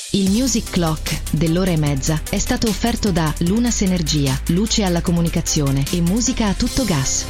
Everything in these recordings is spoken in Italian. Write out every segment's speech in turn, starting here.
Il Music Clock dell'ora e mezza è stato offerto da Lunas Energia, luce alla comunicazione e musica a tutto gas.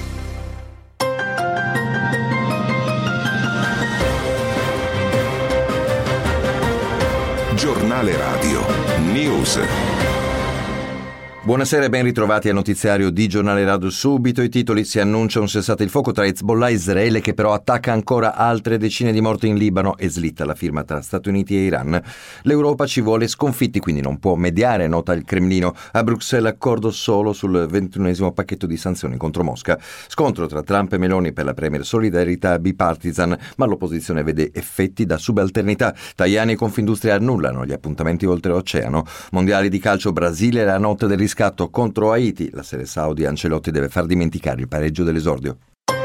Giornale Radio News. Buonasera e ben ritrovati al notiziario di Giornale Radio. Subito i titoli: si annuncia un cessate il fuoco tra Hezbollah e Israele, che però attacca ancora altre decine di morti in Libano, e slitta la firma tra Stati Uniti e Iran. L'Europa ci vuole sconfitti, quindi non può mediare, nota il Cremlino. A Bruxelles accordo solo sul 21esimo pacchetto di sanzioni contro Mosca. Scontro tra Trump e Meloni per la Premier solidarietà bipartisan, ma l'opposizione vede effetti da subalternità. Tajani e Confindustria annullano gli appuntamenti oltreoceano. Mondiali di calcio, Brasile, la notte del riscatto contro Haiti. La serie Saudi, Ancelotti deve far dimenticare il pareggio dell'esordio.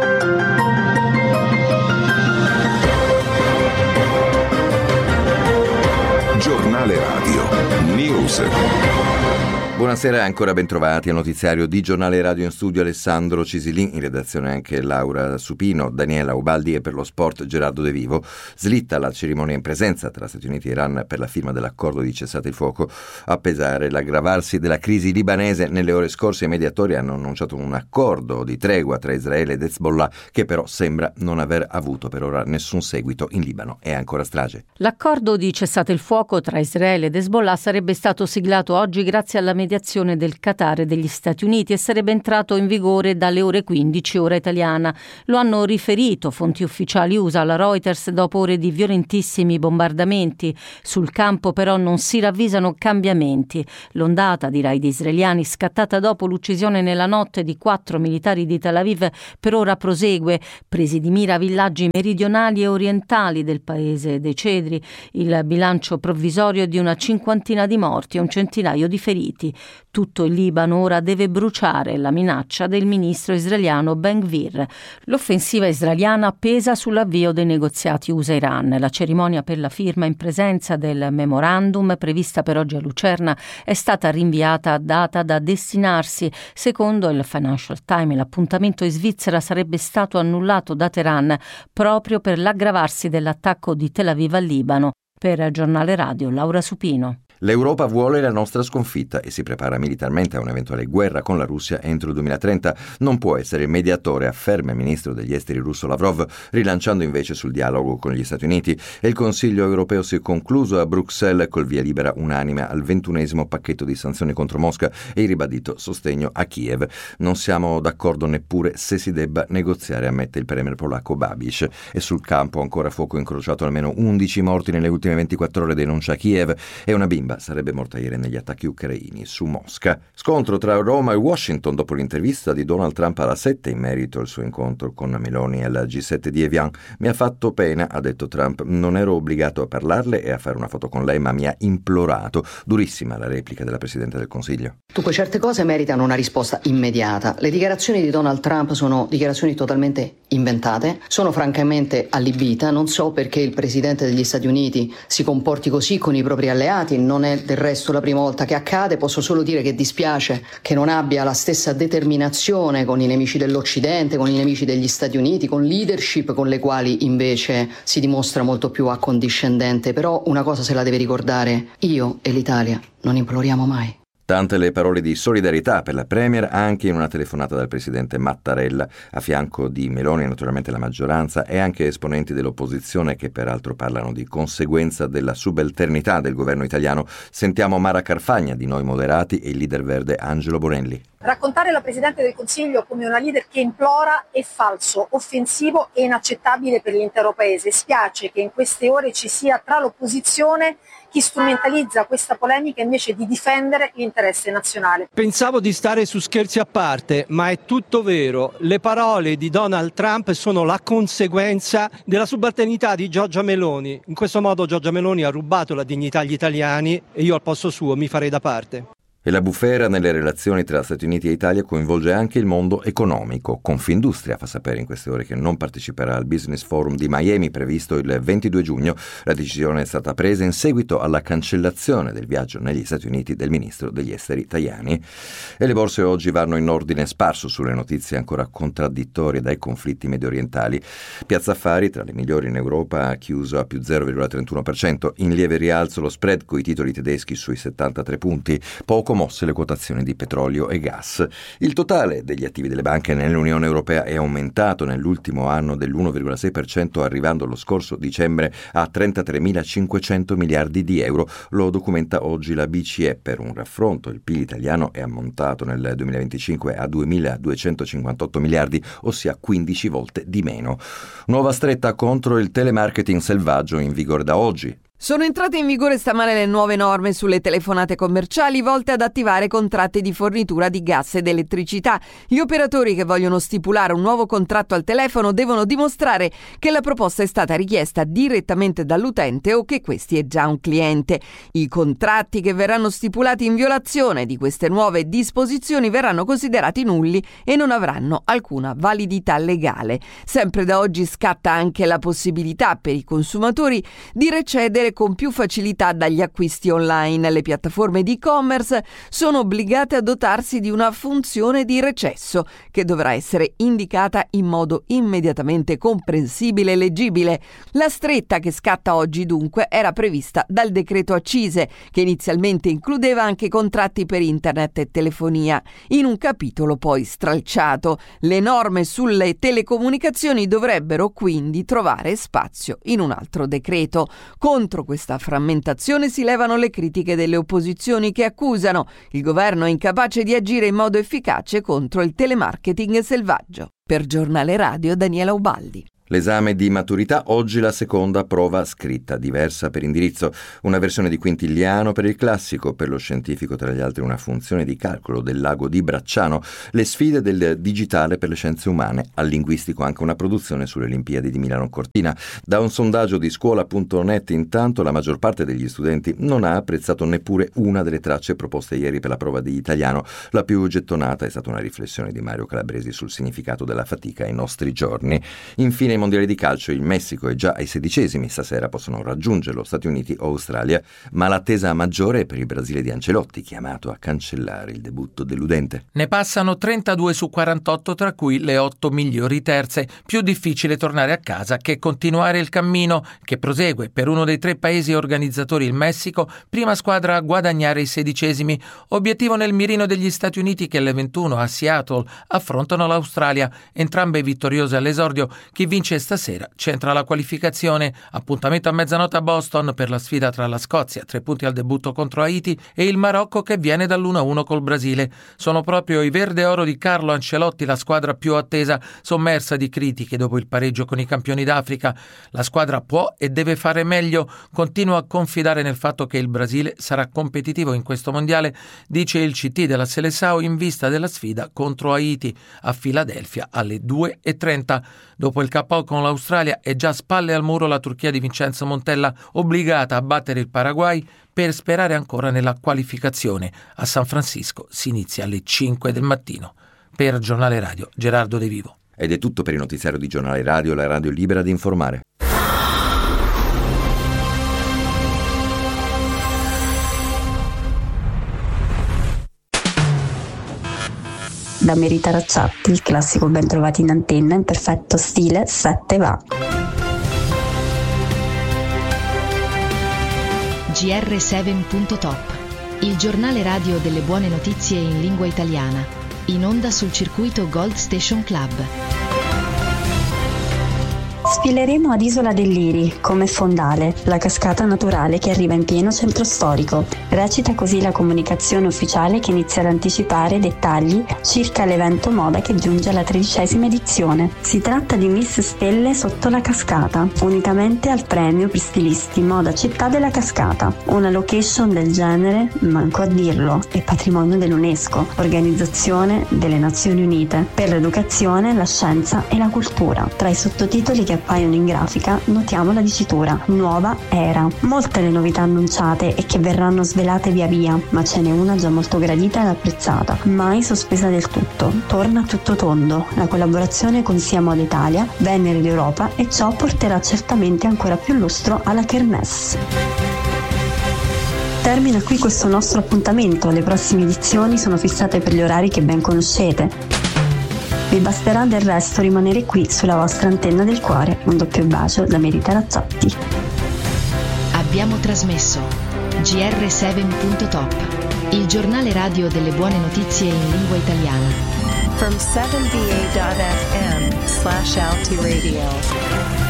Giornale Radio News. Buonasera e ancora ben trovati al notiziario di Giornale Radio. In studio Alessandro Cisilin, in redazione anche Laura Supino, Daniela Ubaldi e per lo sport Gerardo De Vivo. Slitta la cerimonia in presenza tra Stati Uniti e Iran per la firma dell'accordo di cessate il fuoco. A pesare l'aggravarsi della crisi libanese, nelle ore scorse i mediatori hanno annunciato un accordo di tregua tra Israele ed Hezbollah, che però sembra non aver avuto per ora nessun seguito in Libano. È ancora strage. L'accordo di cessate il fuoco tra Israele ed Hezbollah sarebbe stato siglato oggi grazie alla mediazione del Qatar e degli Stati Uniti e sarebbe entrato in vigore dalle ore 15 ora italiana. Lo hanno riferito fonti ufficiali USA alla Reuters dopo ore di violentissimi bombardamenti. Sul campo però non si ravvisano cambiamenti. L'ondata di raid israeliani scattata dopo l'uccisione nella notte di 4 militari di Tel Aviv per ora prosegue. Presi di mira villaggi meridionali e orientali del paese dei Cedri. Il bilancio provvisorio è di una cinquantina di morti e un centinaio di feriti. Tutto il Libano ora deve bruciare la minaccia del ministro israeliano Ben-Gvir. L'offensiva israeliana pesa sull'avvio dei negoziati USA-Iran. La cerimonia per la firma in presenza del memorandum, prevista per oggi a Lucerna, è stata rinviata a data da destinarsi. Secondo il Financial Times, l'appuntamento in Svizzera sarebbe stato annullato da Teheran proprio per l'aggravarsi dell'attacco di Tel Aviv al Libano. Per Giornale Radio, Laura Supino. L'Europa vuole la nostra sconfitta e si prepara militarmente a un'eventuale guerra con la Russia entro il 2030. Non può essere il mediatore, afferma il ministro degli esteri russo Lavrov, rilanciando invece sul dialogo con gli Stati Uniti. E il Consiglio europeo si è concluso a Bruxelles col via libera unanime al 21esimo pacchetto di sanzioni contro Mosca e il ribadito sostegno a Kiev. Non siamo d'accordo neppure se si debba negoziare, ammette il premier polacco Babiš. E sul campo ancora fuoco incrociato, almeno 11 morti nelle ultime 24 ore, denuncia Kiev, e una bimba sarebbe morta ieri negli attacchi ucraini su Mosca. Scontro tra Roma e Washington dopo l'intervista di Donald Trump alla 7 in merito al suo incontro con Meloni alla G7 di Evian. Mi ha fatto pena, ha detto Trump, non ero obbligato a parlarle e a fare una foto con lei, ma mi ha implorato. Durissima la replica della Presidente del Consiglio. Dunque, certe cose meritano una risposta immediata. Le dichiarazioni di Donald Trump sono dichiarazioni totalmente inventate, sono francamente allibita. Non so perché il Presidente degli Stati Uniti si comporti così con i propri alleati, non è del resto la prima volta che accade. Posso solo dire che dispiace che non abbia la stessa determinazione con i nemici dell'Occidente, con i nemici degli Stati Uniti, con leadership con le quali invece si dimostra molto più accondiscendente. Però una cosa se la deve ricordare: io e l'Italia non imploriamo mai. Tante le parole di solidarietà per la Premier anche in una telefonata dal presidente Mattarella, a fianco di Meloni naturalmente la maggioranza e anche esponenti dell'opposizione che peraltro parlano di conseguenza della subalternità del governo italiano. Sentiamo Mara Carfagna di Noi Moderati e il leader verde Angelo Bonelli. Raccontare la Presidente del Consiglio come una leader che implora è falso, offensivo e inaccettabile per l'intero Paese. Spiace che in queste ore ci sia tra l'opposizione chi strumentalizza questa polemica invece di difendere l'interesse nazionale. Pensavo di stare su Scherzi a parte, ma è tutto vero. Le parole di Donald Trump sono la conseguenza della subalternità di Giorgia Meloni. In questo modo Giorgia Meloni ha rubato la dignità agli italiani e io al posto suo mi farei da parte. E la bufera nelle relazioni tra Stati Uniti e Italia coinvolge anche il mondo economico. Confindustria fa sapere in queste ore che non parteciperà al Business Forum di Miami previsto il 22 giugno. La decisione è stata presa in seguito alla cancellazione del viaggio negli Stati Uniti del ministro degli esteri Tajani. E le borse oggi vanno in ordine sparso sulle notizie ancora contraddittorie dai conflitti mediorientali. Piazza Affari, tra le migliori in Europa, ha chiuso a più 0,31%. In lieve rialzo lo spread coi titoli tedeschi sui 73 punti. Poco mosse le quotazioni di petrolio e gas. Il totale degli attivi delle banche nell'Unione Europea è aumentato nell'ultimo anno dell'1,6%, arrivando lo scorso dicembre a 33.500 miliardi di euro. Lo documenta oggi la BCE. Per un raffronto, il PIL italiano è ammontato nel 2025 a 2.258 miliardi, ossia 15 volte di meno. Nuova stretta contro il telemarketing selvaggio in vigore da oggi. Sono entrate in vigore stamane le nuove norme sulle telefonate commerciali volte ad attivare contratti di fornitura di gas ed elettricità. Gli operatori che vogliono stipulare un nuovo contratto al telefono devono dimostrare che la proposta è stata richiesta direttamente dall'utente o che questi è già un cliente. I contratti che verranno stipulati in violazione di queste nuove disposizioni verranno considerati nulli e non avranno alcuna validità legale. Sempre da oggi scatta anche la possibilità per i consumatori di recedere con più facilità dagli acquisti online. Le piattaforme di e-commerce sono obbligate a dotarsi di una funzione di recesso che dovrà essere indicata in modo immediatamente comprensibile e leggibile. La stretta che scatta oggi dunque era prevista dal decreto accise, che inizialmente includeva anche contratti per internet e telefonia, in un capitolo poi stralciato. Le norme sulle telecomunicazioni dovrebbero quindi trovare spazio in un altro decreto. Contro questa frammentazione si levano le critiche delle opposizioni che accusano il governo incapace di agire in modo efficace contro il telemarketing selvaggio. Per Giornale Radio, Daniela Ubaldi. L'esame di maturità, oggi la seconda prova scritta, diversa per indirizzo, una versione di quintiliano per il classico, per lo scientifico tra gli altri una funzione di calcolo del lago di Bracciano, le sfide del digitale per le scienze umane, al linguistico anche una produzione sulle Olimpiadi di Milano Cortina. Da un sondaggio di scuola.net intanto la maggior parte degli studenti non ha apprezzato neppure una delle tracce proposte ieri per la prova di italiano. La più gettonata è stata una riflessione di Mario Calabresi sul significato della fatica ai nostri giorni. Infine ai mondiali di calcio il Messico è già ai 16esimi, stasera possono raggiungerlo Stati Uniti o Australia, ma l'attesa maggiore è per il Brasile di Ancelotti, chiamato a cancellare il debutto deludente. Ne passano 32 su 48, tra cui le 8 migliori terze. Più difficile tornare a casa che continuare il cammino, che prosegue per uno dei 3 paesi organizzatori, il Messico, prima squadra a guadagnare i 16esimi. Obiettivo nel mirino degli Stati Uniti che alle 21 a Seattle affrontano l'Australia, entrambe vittoriose all'esordio. Chi vince stasera c'entra la qualificazione. Appuntamento a mezzanotte a Boston per la sfida tra la Scozia, 3 punti al debutto contro Haiti, e il Marocco che viene dall'1-1 col Brasile. Sono proprio i verde oro di Carlo Ancelotti la squadra più attesa, sommersa di critiche dopo il pareggio con i campioni d'Africa. La squadra può e deve fare meglio, continua a confidare nel fatto che il Brasile sarà competitivo in questo mondiale, dice il CT della Seleção in vista della sfida contro Haiti a Filadelfia alle 2:30. Dopo il KO con l'Australia è già spalle al muro la Turchia di Vincenzo Montella, obbligata a battere il Paraguay per sperare ancora nella qualificazione. A San Francisco si inizia alle 5 del mattino. Per Giornale Radio, Gerardo De Vivo. Ed è tutto per il notiziario di Giornale Radio, la radio libera di informare. Da Merita Racciatti, il classico ben trovati in antenna in perfetto stile 7 va. GR7.top, il giornale radio delle buone notizie in lingua italiana, in onda sul circuito Gold Station Club. Sfileremo ad Isola del Liri, come fondale, la cascata naturale che arriva in pieno centro storico. Recita così la comunicazione ufficiale che inizia ad anticipare dettagli circa l'evento moda che giunge alla 13ª edizione. Si tratta di Miss Stelle sotto la cascata, unicamente al premio per stilisti moda Città della Cascata. Una location del genere, manco a dirlo, è patrimonio dell'UNESCO, Organizzazione delle Nazioni Unite, per l'educazione, la scienza e la cultura. Tra i sottotitoli che appaiono in grafica, notiamo la dicitura Nuova Era. Molte le novità annunciate e che verranno svelate via via, ma ce n'è una già molto gradita ed apprezzata, mai sospesa del tutto. Torna Tutto Tondo, la collaborazione con Sia Moda Italia, Venere d'Europa, e ciò porterà certamente ancora più lustro alla Kermesse. Termina qui questo nostro appuntamento, le prossime edizioni sono fissate per gli orari che ben conoscete. Vi basterà del resto rimanere qui sulla vostra antenna del cuore. Un doppio bacio da Merita Razzotti. Abbiamo trasmesso GR7.top, il giornale radio delle buone notizie in lingua italiana. From 7va.fm/LT Radio.